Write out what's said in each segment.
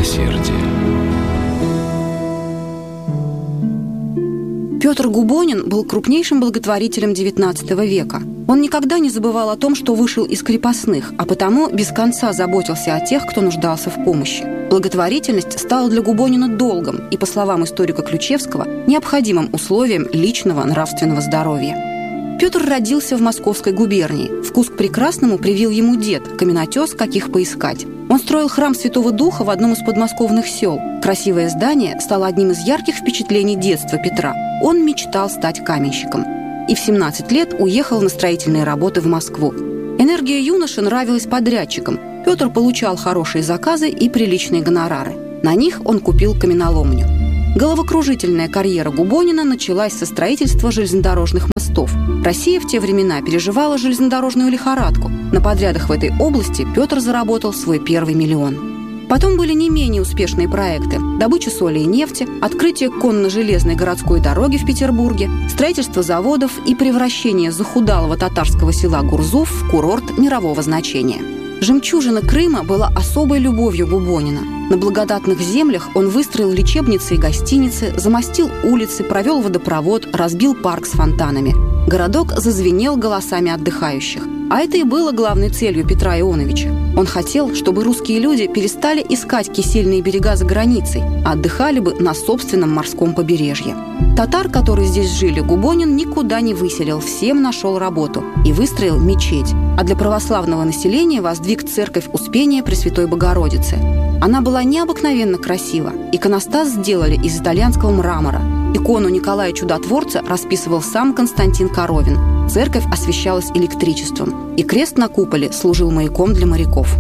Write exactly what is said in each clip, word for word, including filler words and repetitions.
милосердие. Петр Губонин был крупнейшим благотворителем девятнадцатого века. Он никогда не забывал о том, что вышел из крепостных, а потому без конца заботился о тех, кто нуждался в помощи. Благотворительность стала для Губонина долгом и, по словам историка Ключевского, необходимым условием личного нравственного здоровья. Петр родился в Московской губернии. Вкус к прекрасному привил ему дед, каменотес, каких поискать. Он строил храм Святого Духа в одном из подмосковных сел. Красивое здание стало одним из ярких впечатлений детства Петра. Он мечтал стать каменщиком. И в семнадцать лет уехал на строительные работы в Москву. Энергия юноши нравилась подрядчикам. Петр получал хорошие заказы и приличные гонорары. На них он купил каменоломню. Головокружительная карьера Губонина началась со строительства железнодорожных мостов. Россия в те времена переживала железнодорожную лихорадку. На подрядах в этой области Петр заработал свой первый миллион. Потом были не менее успешные проекты: добыча соли и нефти, открытие конно-железной городской дороги в Петербурге, строительство заводов и превращение захудалого татарского села Гурзуф в курорт мирового значения. Жемчужина Крыма была особой любовью Губонина. На благодатных землях он выстроил лечебницы и гостиницы, замостил улицы, провел водопровод, разбил парк с фонтанами. Городок зазвенел голосами отдыхающих. А это и было главной целью Петра Ионовича. Он хотел, чтобы русские люди перестали искать кисельные берега за границей, а отдыхали бы на собственном морском побережье. Татар, которые здесь жили, Губонин никуда не выселил, всем нашел работу и выстроил мечеть. А для православного населения воздвиг церковь Успения Пресвятой Богородицы. Она была необыкновенно красива. Иконостас сделали из итальянского мрамора. Икону Николая Чудотворца расписывал сам Константин Коровин. Церковь освещалась электричеством, и крест на куполе служил маяком для моряков.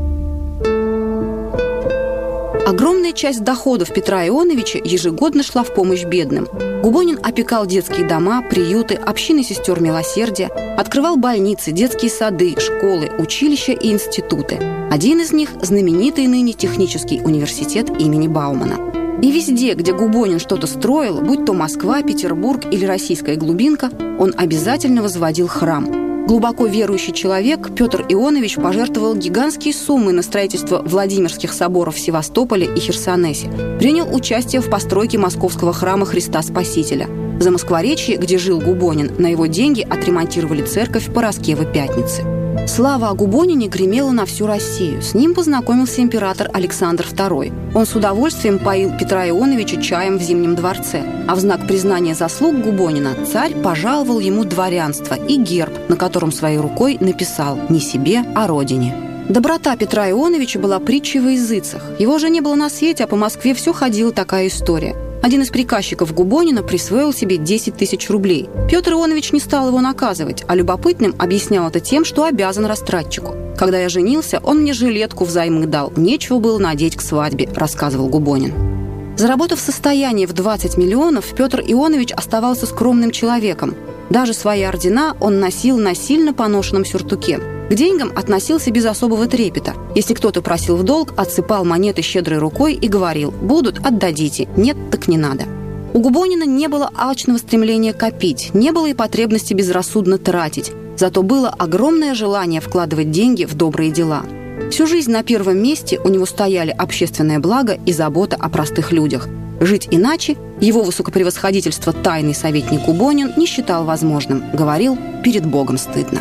Огромная часть доходов Петра Ионовича ежегодно шла в помощь бедным. Губонин опекал детские дома, приюты, общины сестер милосердия, открывал больницы, детские сады, школы, училища и институты. Один из них – знаменитый ныне технический университет имени Баумана. И везде, где Губонин что-то строил, будь то Москва, Петербург или российская глубинка, он обязательно возводил храм. Глубоко верующий человек, Петр Ионович пожертвовал гигантские суммы на строительство Владимирских соборов в Севастополе и Херсонесе. Принял участие в постройке московского храма Христа Спасителя. В Замоскворечье, где жил Губонин, на его деньги отремонтировали церковь Параскевы Пятницы. Слава о Губонине гремела на всю Россию. С ним познакомился император Александр второй. Он с удовольствием поил Петра Ионовича чаем в Зимнем дворце. А в знак признания заслуг Губонина царь пожаловал ему дворянство и герб, на котором своей рукой написал не себе, а родине. Доброта Петра Ионовича была притчей во языцах. Его же не было на свете, а по Москве все ходила такая история. Один из приказчиков Губонина присвоил себе десять тысяч рублей. Петр Ионович не стал его наказывать, а любопытным объяснял это тем, что обязан растратчику. «Когда я женился, он мне жилетку взаймы дал. Нечего было надеть к свадьбе», – рассказывал Губонин. Заработав состояние в двадцать миллионов, Петр Ионович оставался скромным человеком. Даже свои ордена он носил на сильно поношенном сюртуке. К деньгам относился без особого трепета. Если кто-то просил в долг, отсыпал монеты щедрой рукой и говорил: «Будут – отдадите, нет – так не надо». У Губонина не было алчного стремления копить, не было и потребности безрассудно тратить. Зато было огромное желание вкладывать деньги в добрые дела. Всю жизнь на первом месте у него стояли общественное благо и забота о простых людях. Жить иначе его высокопревосходительство тайный советник Губонин не считал возможным. Говорил: «Перед Богом стыдно».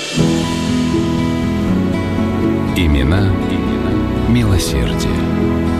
Имена, имена милосердия.